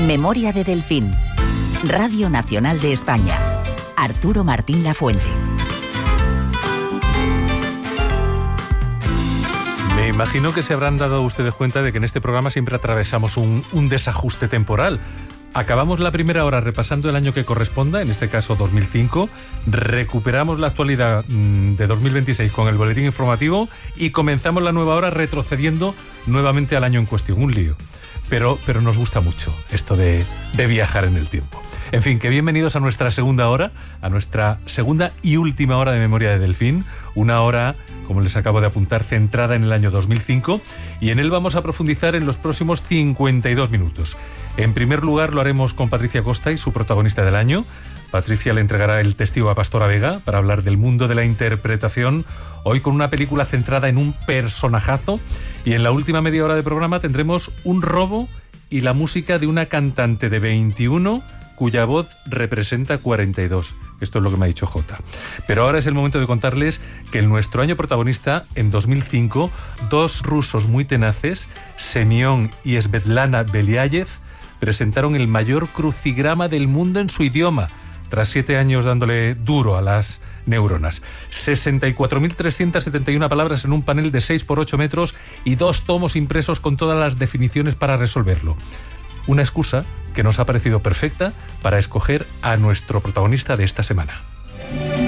Memoria de Delfín. Radio Nacional de España. Arturo Martín Lafuente. Me imagino que se habrán dado ustedes cuenta de que en este programa siempre atravesamos un desajuste temporal. Acabamos la primera hora repasando el año que corresponda, en este caso 2005, recuperamos la actualidad de 2026 con el boletín informativo y comenzamos la nueva hora retrocediendo nuevamente al año en cuestión. Un lío. Pero nos gusta mucho esto de viajar en el tiempo. En fin, que bienvenidos a nuestra segunda hora, a nuestra segunda y última hora de Memoria de Delfín, una hora, como les acabo de apuntar, centrada en el año 2005, y en él vamos a profundizar en los próximos 52 minutos. En primer lugar lo haremos con Patricia Costa y su protagonista del año. Patricia le entregará el testigo a Pastora Vega para hablar del mundo de la interpretación, hoy con una película centrada en un personajazo, y en la última media hora de programa tendremos un robo y la música de una cantante de 21 cuya voz representa 42. Esto es lo que me ha dicho Jota. Pero ahora es el momento de contarles que en nuestro año protagonista, en 2005, dos rusos muy tenaces, Semión y Svetlana Beliayev, presentaron el mayor crucigrama del mundo en su idioma, tras 7 años dándole duro a las neuronas. 64.371 palabras en un panel de 6 por 8 metros y 2 tomos impresos con todas las definiciones para resolverlo. Una excusa que nos ha parecido perfecta para escoger a nuestro protagonista de esta semana.